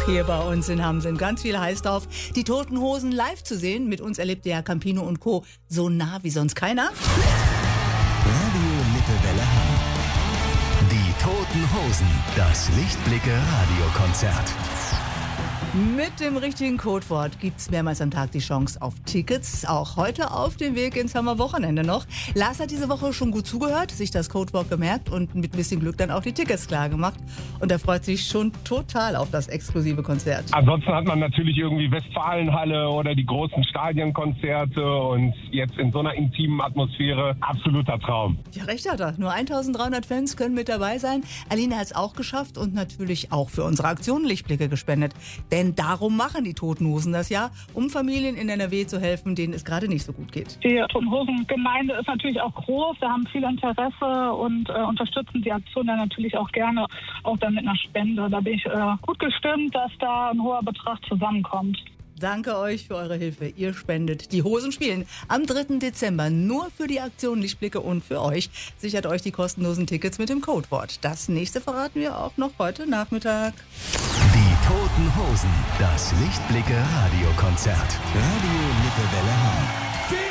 hier bei uns in Hamm sind ganz viele heiß drauf, die Toten Hosen live zu sehen. Mit uns erlebt ja Campino und Co. so nah wie sonst keiner. Radio Lippewelle Hamm. Die Toten Hosen, das Lichtblicke-Radiokonzert. Mit dem richtigen Codewort gibt's mehrmals am Tag die Chance auf Tickets. Auch heute auf dem Weg ins Hammer Wochenende noch. Lars hat diese Woche schon gut zugehört, sich das Codewort gemerkt und mit ein bisschen Glück dann auch die Tickets klar gemacht. Und er freut sich schon total auf das exklusive Konzert. Ansonsten hat man natürlich irgendwie Westfalenhalle oder die großen Stadionkonzerte und jetzt in so einer intimen Atmosphäre absoluter Traum. Ja, recht hat er. Nur 1300 Fans können mit dabei sein. Aline hat es auch geschafft und natürlich auch für unsere Aktion Lichtblicke gespendet. Denn darum machen die Toten Hosen das ja, um Familien in NRW zu helfen, denen es gerade nicht so gut geht. Die Toten Hosen-Gemeinde ist natürlich auch groß, wir haben viel Interesse und unterstützen die Aktion dann natürlich auch gerne, auch dann mit einer Spende. Da bin ich gut gestimmt, dass da ein hoher Betrag zusammenkommt. Danke euch für eure Hilfe. Ihr spendet. Die Hosen spielen am 3. Dezember nur für die Aktion Lichtblicke und für euch. Sichert euch die kostenlosen Tickets mit dem Codewort. Das nächste verraten wir auch noch heute Nachmittag. Die Toten Hosen, das Lichtblicke-Radiokonzert. Radio Lippewelle Hamm.